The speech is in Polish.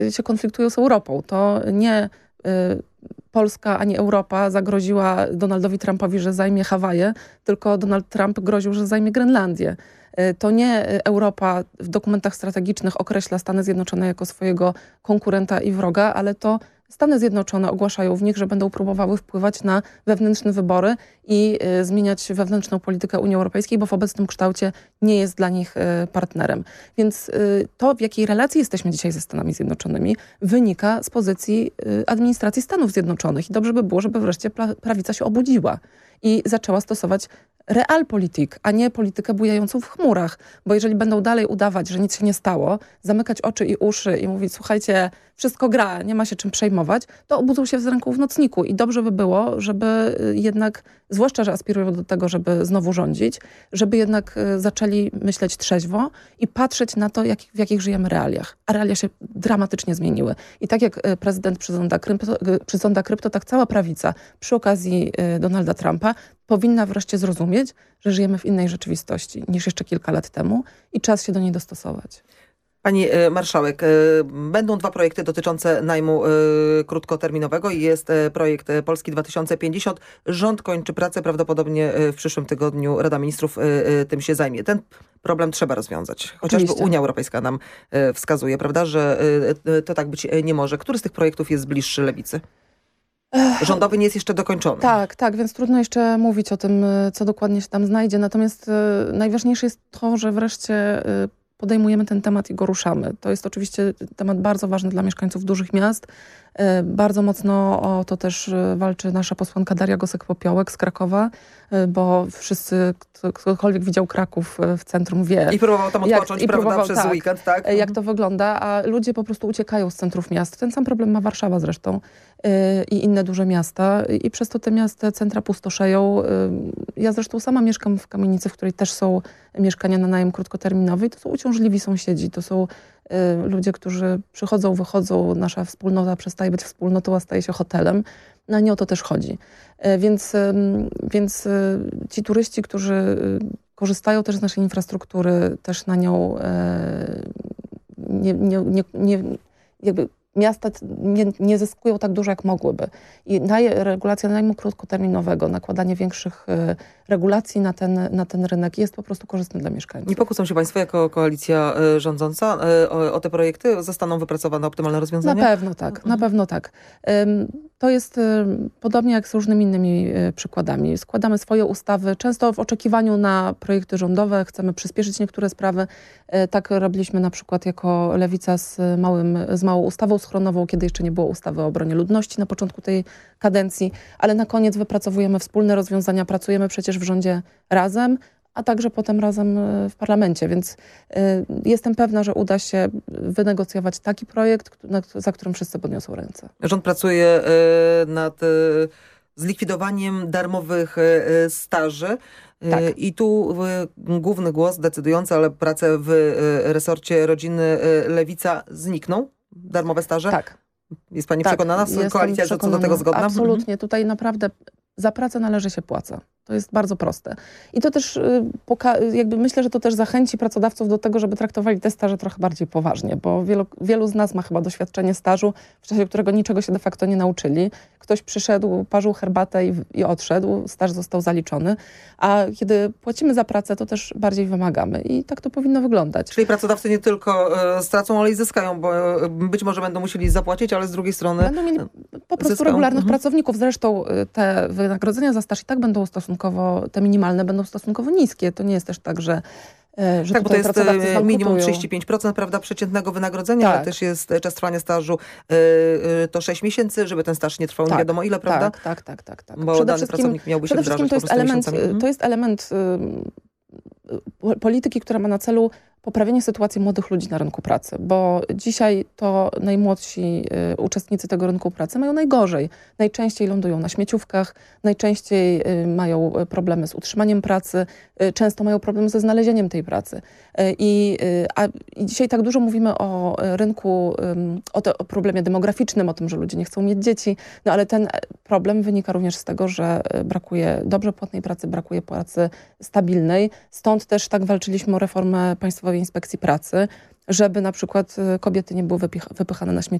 się konfliktują z Europą. To nie Polska ani Europa zagroziła Donaldowi Trumpowi, że zajmie Hawaje, tylko Donald Trump groził, że zajmie Grenlandię. To nie Europa w dokumentach strategicznych określa Stany Zjednoczone jako swojego konkurenta i wroga, ale to Stany Zjednoczone ogłaszają w nich, że będą próbowały wpływać na wewnętrzne wybory i zmieniać wewnętrzną politykę Unii Europejskiej, bo w obecnym kształcie nie jest dla nich partnerem. Więc to, w jakiej relacji jesteśmy dzisiaj ze Stanami Zjednoczonymi, wynika z pozycji administracji Stanów Zjednoczonych. I dobrze by było, żeby wreszcie prawica się obudziła i zaczęła stosować realpolitik, a nie politykę bujającą w chmurach. Bo jeżeli będą dalej udawać, że nic się nie stało, zamykać oczy i uszy i mówić, słuchajcie, wszystko gra, nie ma się czym przejmować, to obudzą się z ręką w nocniku. I dobrze by było, żeby jednak, zwłaszcza, że aspirują do tego, żeby znowu rządzić, żeby jednak zaczęli myśleć trzeźwo i patrzeć na to, w jakich żyjemy realiach. A realia się dramatycznie zmieniły. I tak jak prezydent przyrząda krypto, tak cała prawica przy okazji Donalda Trumpa powinna wreszcie zrozumieć, że żyjemy w innej rzeczywistości niż jeszcze kilka lat temu i czas się do niej dostosować. Pani marszałek, będą dwa projekty dotyczące najmu krótkoterminowego i jest projekt Polski 2050. Rząd kończy pracę, prawdopodobnie w przyszłym tygodniu Rada Ministrów tym się zajmie. Ten problem trzeba rozwiązać. Chociażby Oczywiście. Unia Europejska nam wskazuje, prawda, że to tak być nie może. Który z tych projektów jest bliższy lewicy? Rządowy nie jest jeszcze dokończony. Tak, więc trudno jeszcze mówić o tym, co dokładnie się tam znajdzie. Natomiast najważniejsze jest to, że wreszcie podejmujemy ten temat i go ruszamy. To jest oczywiście temat bardzo ważny dla mieszkańców dużych miast. Bardzo mocno o to też walczy nasza posłanka Daria Gosek-Popiołek z Krakowa, bo wszyscy, ktokolwiek widział Kraków w centrum wie. I próbował tam odpocząć, prawda, przez weekend, tak? Jak to wygląda, a ludzie po prostu uciekają z centrów miast. Ten sam problem ma Warszawa zresztą i inne duże miasta i przez to te miasta, centra pustoszeją. Ja zresztą sama mieszkam w kamienicy, w której też są mieszkania na najem krótkoterminowy i to są uciążliwi sąsiedzi, to są ludzie, którzy przychodzą, wychodzą, nasza wspólnota przestaje być wspólnotą, a staje się hotelem. No nie o to też chodzi. Więc ci turyści, którzy korzystają też z naszej infrastruktury, też na nią jakby miasta nie zyskują tak dużo, jak mogłyby. I regulacja najmu krótkoterminowego, nakładanie większych regulacji na ten rynek jest po prostu korzystne dla mieszkańców. Nie pokuszą się Państwo jako koalicja rządząca o te projekty? Zostaną wypracowane optymalne rozwiązania? Na pewno tak. To jest podobnie jak z różnymi innymi przykładami. Składamy swoje ustawy, często w oczekiwaniu na projekty rządowe, chcemy przyspieszyć niektóre sprawy. Tak robiliśmy na przykład jako Lewica z małą ustawą schronową, kiedy jeszcze nie było ustawy o obronie ludności na początku tej kadencji, ale na koniec wypracowujemy wspólne rozwiązania, pracujemy przecież w rządzie razem, a także potem razem w parlamencie, więc jestem pewna, że uda się wynegocjować taki projekt, za którym wszyscy podniosą ręce. Rząd pracuje nad zlikwidowaniem darmowych staży. Tak. I tu główny głos decydujący, ale pracę w resorcie rodziny Lewica znikną. Darmowe staże? Tak. Jest pani przekonana? Koalicja co do tego zgodna? Absolutnie. Tutaj naprawdę za pracę należy się płaca. To jest bardzo proste. I to też jakby myślę, że to też zachęci pracodawców do tego, żeby traktowali te staże trochę bardziej poważnie, bo wielu z nas ma chyba doświadczenie stażu, w czasie którego niczego się de facto nie nauczyli. Ktoś przyszedł, parzył herbatę i odszedł, staż został zaliczony, a kiedy płacimy za pracę, to też bardziej wymagamy i tak to powinno wyglądać. Czyli pracodawcy nie tylko stracą, ale i zyskają, bo być może będą musieli zapłacić, ale z drugiej strony będą mieli po prostu regularnych pracowników. Zresztą te wynagrodzenia za staż i tak będą te minimalne będą stosunkowo niskie. To nie jest też tak, że tak, bo to jest minimum bankrutują. 35%, prawda, przeciętnego wynagrodzenia, tak. Ale też jest czas trwania stażu to 6 miesięcy, żeby ten staż nie trwał nie wiadomo ile, prawda? Tak. Bo dany pracownik miałby się wdrażać po prostu miesiącami. To jest element polityki, która ma na celu poprawienie sytuacji młodych ludzi na rynku pracy, bo dzisiaj to najmłodsi uczestnicy tego rynku pracy mają najgorzej. Najczęściej lądują na śmieciówkach, najczęściej mają problemy z utrzymaniem pracy, często mają problem ze znalezieniem tej pracy. I dzisiaj tak dużo mówimy o rynku, o problemie demograficznym, o tym, że ludzie nie chcą mieć dzieci, no ale ten problem wynika również z tego, że brakuje dobrze płatnej pracy, brakuje pracy stabilnej. Stąd też tak walczyliśmy o reformę Państwowej Inspekcji Pracy, żeby na przykład kobiety nie były wypychane na śmietnik.